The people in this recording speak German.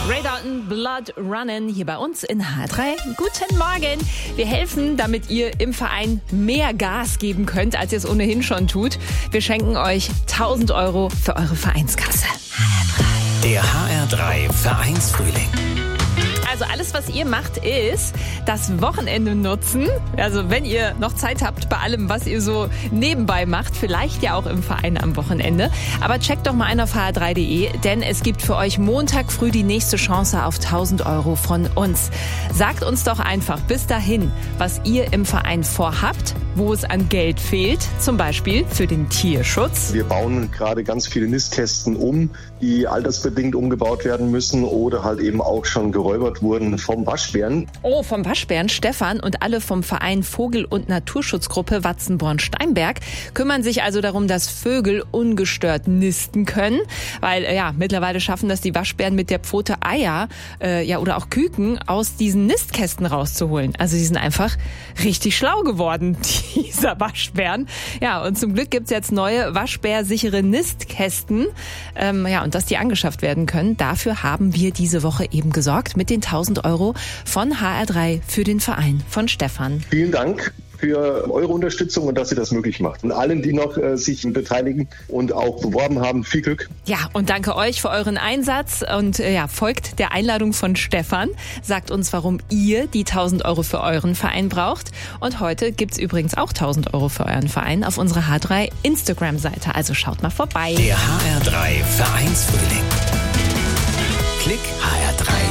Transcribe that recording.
Ray Dalton, Blood Runnin' hier bei uns in H3. Guten Morgen. Wir helfen, damit ihr im Verein mehr Gas geben könnt, als ihr es ohnehin schon tut. Wir schenken euch 1.000 € für eure Vereinskasse. Der HR3 Vereinsfrühling. Also alles, was ihr macht, ist das Wochenende nutzen. Also wenn ihr noch Zeit habt bei allem, was ihr so nebenbei macht, vielleicht ja auch im Verein am Wochenende. Aber checkt doch mal ein auf hr3.de, denn es gibt für euch Montag früh die nächste Chance auf 1.000 € von uns. Sagt uns doch einfach bis dahin, was ihr im Verein vorhabt, wo es an Geld fehlt, zum Beispiel für den Tierschutz. Wir bauen gerade ganz viele Nistkästen um, die altersbedingt umgebaut werden müssen oder halt eben auch schon geräubert wurden vom Waschbären. Oh, vom Waschbären. Stefan und alle vom Verein Vogel- und Naturschutzgruppe Watzenborn-Steinberg kümmern sich also darum, dass Vögel ungestört nisten können, weil mittlerweile schaffen das die Waschbären mit der Pfote Eier oder auch Küken aus diesen Nistkästen rauszuholen. Also die sind einfach richtig schlau geworden, dieser Waschbären. Ja, und zum Glück gibt's jetzt neue waschbärsichere Nistkästen, und dass die angeschafft werden können. Dafür haben wir diese Woche eben gesorgt mit den 1.000 € von HR3 für den Verein von Stefan. Vielen Dank für eure Unterstützung und dass ihr das möglich macht. Und allen, die noch sich beteiligen und auch beworben haben, viel Glück. Ja, und danke euch für euren Einsatz und folgt der Einladung von Stefan. Sagt uns, warum ihr die 1.000 € für euren Verein braucht. Und heute gibt's übrigens auch 1.000 € für euren Verein auf unserer H3 Instagram-Seite. Also schaut mal vorbei. Der HR3 Vereinsfrühling. Klick HR3